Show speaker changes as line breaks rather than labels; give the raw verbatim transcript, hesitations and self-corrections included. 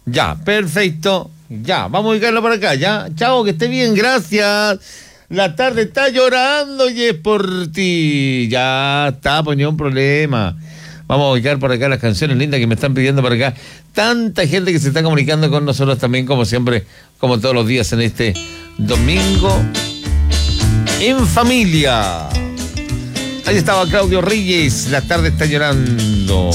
Ya, perfecto. Ya, vamos a ubicarlo por acá, ya. Chao, que esté bien, gracias. La tarde está llorando y es por ti. Ya está, pues ni un problema. Vamos a ubicar por acá las canciones lindas que me están pidiendo por acá. Tanta gente que se está comunicando con nosotros también, como siempre, como todos los días en este domingo en familia. Ahí estaba Claudio Reyes, La tarde está llorando.